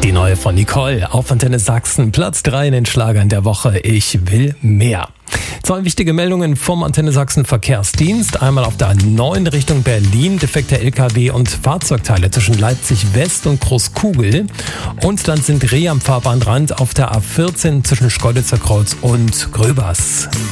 Die neue von Nicole auf Antenne Sachsen, Platz 3 in den Schlagern der Woche. Ich will mehr. 2 wichtige Meldungen vom Antenne Sachsen Verkehrsdienst. Einmal auf der A9 Richtung Berlin, defekte LKW und Fahrzeugteile zwischen Leipzig West und Großkugel. Und dann sind Reh am Fahrbahnrand auf der A14 zwischen Schkeuditzer Kreuz und Gröbers.